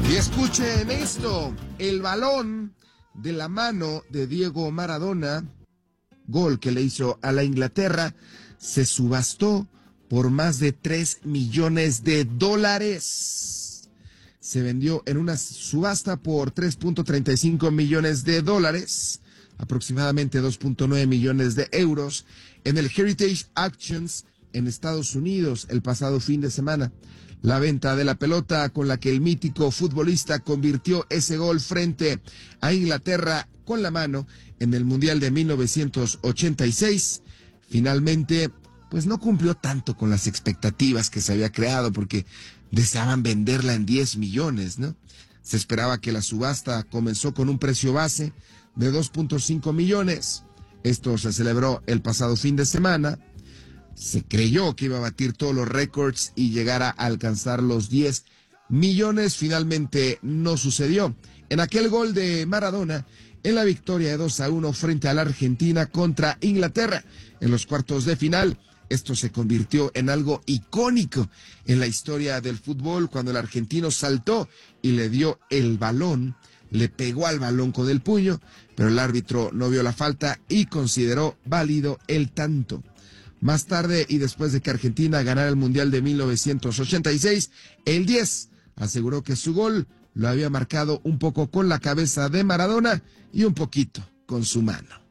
Y escuchen esto, el balón de la mano de Diego Maradona, gol que le hizo a la Inglaterra, se subastó por más de $3 millones. Se vendió en una subasta por $3.35 millones, aproximadamente 2.9 millones de euros, en el Heritage Auctions en Estados Unidos el pasado fin de semana. La venta de la pelota con la que el mítico futbolista convirtió ese gol frente a Inglaterra con la mano en el Mundial de 1986, finalmente, pues no cumplió tanto con las expectativas que se había creado, porque deseaban venderla en 10 millones, ¿no? Se esperaba que la subasta comenzó con un precio base de 2.5 millones. Esto se celebró el pasado fin de semana. Se creyó que iba a batir todos los récords y llegar a alcanzar los 10 millones. Finalmente no sucedió. En aquel gol de Maradona, en la victoria de 2-1 frente a la Argentina contra Inglaterra en los cuartos de final, esto se convirtió en algo icónico en la historia del fútbol, cuando el argentino saltó y le dio el balón, le pegó al balón con el puño, pero el árbitro no vio la falta y consideró válido el tanto. Más tarde, y después de que Argentina ganara el Mundial de 1986, el 10 aseguró que su gol lo había marcado un poco con la cabeza de Maradona y un poquito con su mano.